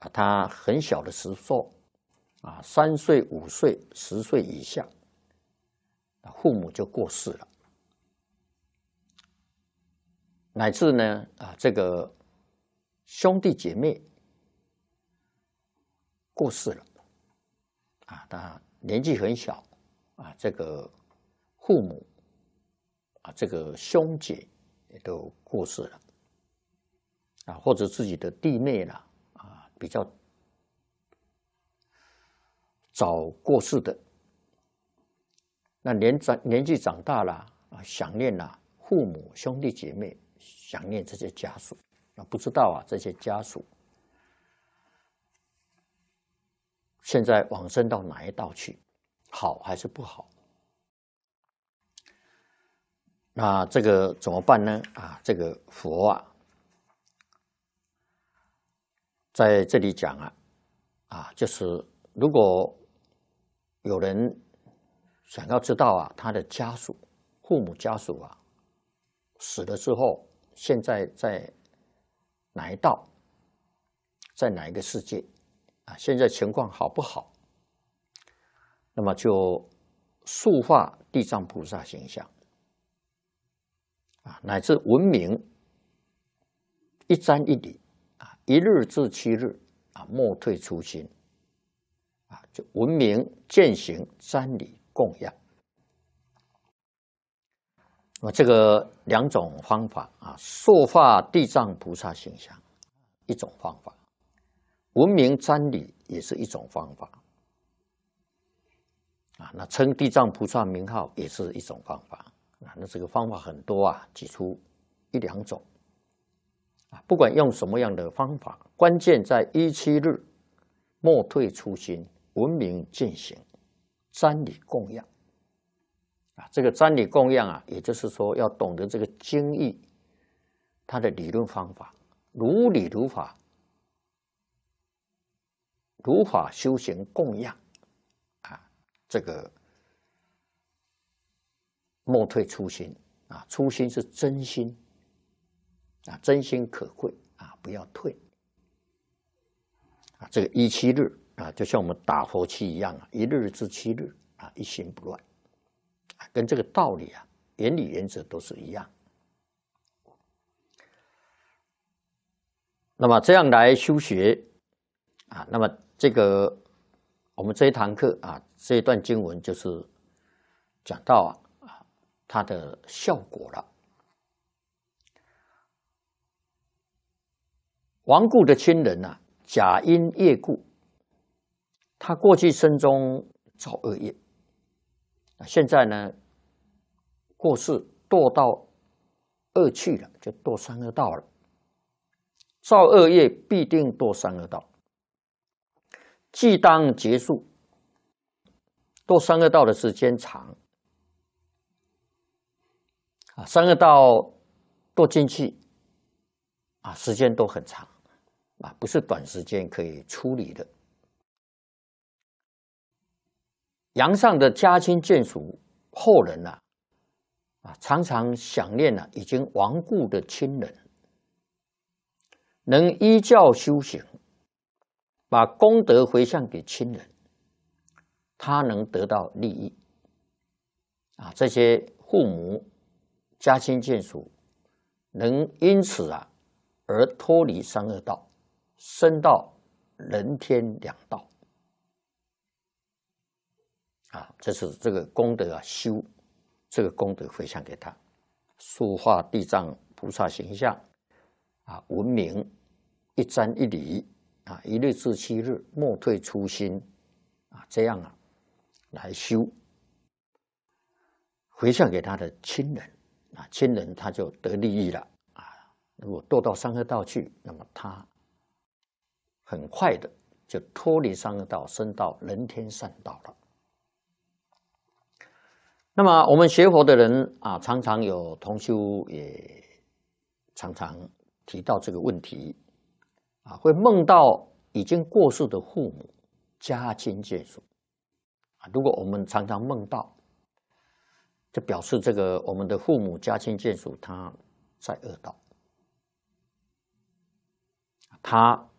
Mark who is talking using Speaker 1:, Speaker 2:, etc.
Speaker 1: 他很小的时候3岁、5岁、10岁以下，父母就过世了，乃至呢这个兄弟姐妹过世了他年纪很小这个父母这个兄姐也都过世了或者自己的弟妹啦比较早过世的，那年纪长大了想念父母兄弟姐妹，想念这些家属不知道这些家属现在往生到哪一道去，好还是不好？那这个怎么办呢？这个佛在这里讲就是如果有人想要知道他的家属、父母家属死了之后，现在在哪一道，在哪一个世界现在情况好不好？那么就塑化地藏菩萨形象乃至闻名一瞻一礼1日至7日莫退初心就闻名践行瞻礼供养那么这个2种方法塑化地藏菩萨形象一种方法，闻名瞻礼也是一种方法那称地藏菩萨名号也是一种方法那这个方法很多举出1、2种不管用什么样的方法，关键在17日莫退初心，闻名践行瞻礼供养这个瞻礼供养也就是说要懂得这个经义它的理论方法，如理如法，如法修行供养这个莫退初心初心是真心真心可贵不要退这个17日就像我们打佛七一样1日至7日一心不乱跟这个道理原理原则都是一样。那么这样来修学那么这个我们这一堂课这一段经文就是讲到它的效果了。亡故的亲人假因业故，他过去生中造恶业，现在呢过世堕到恶趣了，就堕三恶道了。造恶业必定堕三恶道，既当结束，堕三恶道的时间长三恶道堕进去时间都很长不是短时间可以处理的。阳上的家亲眷属后人常常想念已经亡故的亲人，能依教修行，把功德回向给亲人，他能得到利益这些父母家亲眷属能因此而脱离三恶道，升到人天两道这是这个功德修这个功德回向给他，塑化地藏菩萨形象闻名一瞻一礼1日至7日莫退初心这样来修，回向给他的亲人亲人他就得利益了如果堕到三恶道去，那么他很快的就脱离三恶道，升到人天善道了。那么我们学佛的人常常有同修也常常提到这个问题会梦到已经过世的父母家亲眷属如果我们常常梦到，就表示这个我们的父母家亲眷属他在恶道，他